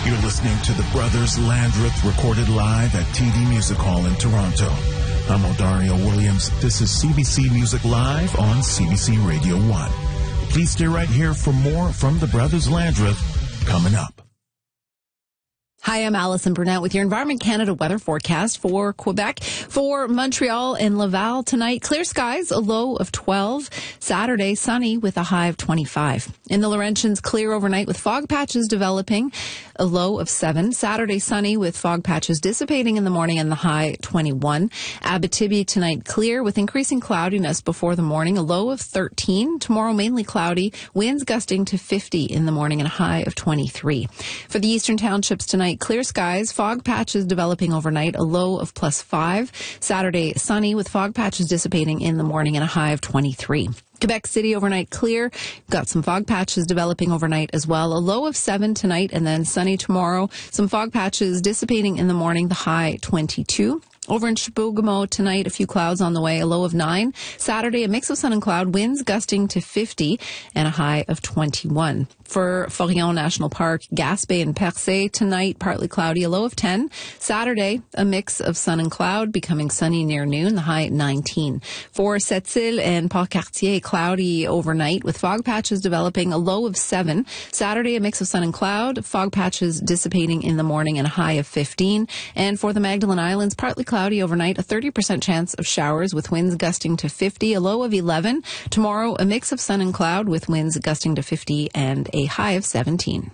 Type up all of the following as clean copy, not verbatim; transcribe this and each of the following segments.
You're listening to the Brothers Landreth, recorded live at TD Music Hall in Toronto. I'm Odario Williams. This is CBC Music Live on CBC Radio 1. Please stay right here for more from the Brothers Landreth coming up. Hi, I'm Alison Burnett with your Environment Canada weather forecast for Quebec. For Montreal and Laval tonight, clear skies, a low of 12. Saturday, sunny with a high of 25. In the Laurentians, clear overnight with fog patches developing, a low of 7. Saturday, sunny with fog patches dissipating in the morning and the high 21. Abitibi tonight, clear with increasing cloudiness before the morning, a low of 13. Tomorrow, mainly cloudy, winds gusting to 50 in the morning and a high of 23. For the eastern townships tonight, clear skies, fog patches developing overnight, a low of +5. Saturday, sunny with fog patches dissipating in the morning and a high of 23. Quebec City overnight clear. Got some fog patches developing overnight as well. A low of 7 tonight and then sunny tomorrow. Some fog patches dissipating in the morning, the high 22. Over in Chibougamau tonight, a few clouds on the way, a low of 9. Saturday, a mix of sun and cloud, winds gusting to 50 and a high of 21. For Forillon National Park, Gaspé and Percé tonight, partly cloudy, a low of 10. Saturday, a mix of sun and cloud, becoming sunny near noon, the high 19. For Sept-Îles and Port-Cartier, cloudy overnight with fog patches developing, a low of 7. Saturday, a mix of sun and cloud, fog patches dissipating in the morning and a high of 15. And for the Magdalen Islands, partly cloudy overnight, a 30% chance of showers with winds gusting to 50, a low of 11. Tomorrow, a mix of sun and cloud with winds gusting to 50 and a high of 17.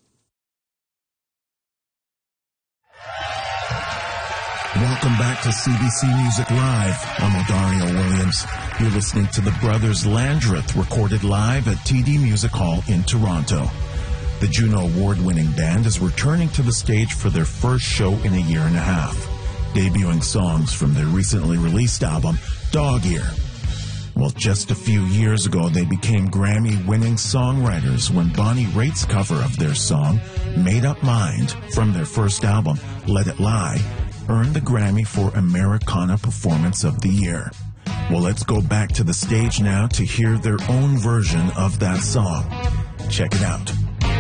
Welcome back to CBC Music Live. I'm Odario Williams. You're listening to the Brothers Landreth, recorded live at TD Music Hall in Toronto. The Juno Award-winning band is returning to the stage for their first show in a year and a half, debuting songs from their recently released album, Dog Ear. Well, just a few years ago, they became Grammy-winning songwriters when Bonnie Raitt's cover of their song, Made Up Mind, from their first album, Let It Lie, earned the Grammy for Americana Performance of the Year. Well, let's go back to the stage now to hear their own version of that song. Check it out.